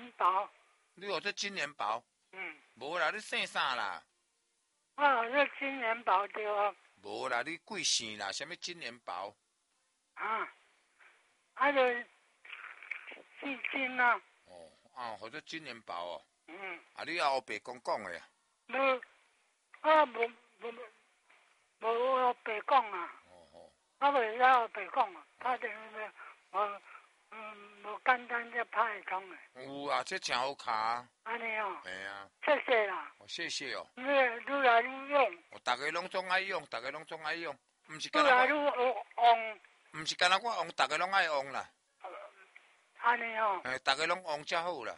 年宝。 你有这金元宝？ 嗯。 无啦，你姓啥啦？ 这金元宝对啊。 无啦，你贵姓啦？什么金元宝？ 就姓金啊。 或者金元宝哦。 嗯。 你阿伯公讲的啊？ 无阿伯讲啊。我袂晓阿伯讲啊，打电话无简单才拍会通的。 有啊，这真好卡啊。 安尼哦。 嘿啊。 谢谢啦。 谢谢哦。 愈来愈用。 大家拢总爱用，大家拢总爱用，毋是愈来愈用。 毋是干那我用，大家拢爱用啦。 安尼哦。 大家拢用才好啦。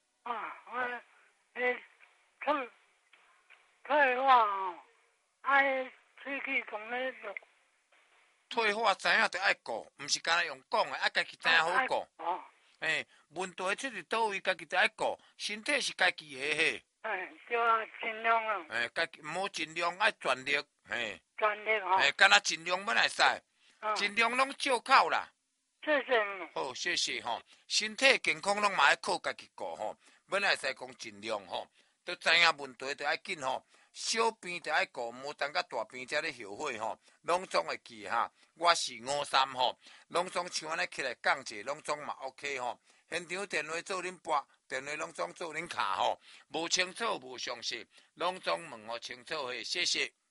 退化哦，喙齿讲咧录。 退化知影就爱顾，毋是干那用讲的，家己知影好顾。问题出伫倒位，家己就爱顾，身体是家己的嘿。 对啊，尽量啊。 家己毋好尽量爱全力， 全力吼。 干那尽量要来使，尽量拢照靠啦。 谢谢。 好，谢谢吼。身体健康拢嘛爱靠家己顾吼，要来使讲尽量吼，都知影问题就爱紧吼。小病就爱顾，无等甲大病才咧后悔吼。拢总会记哈，我是53吼，拢总像安尼起来讲者，拢总嘛 OK 吼。现场电话做恁拨，电话拢总做恁卡吼，无清楚无详细，拢总问我清楚嘿，谢谢。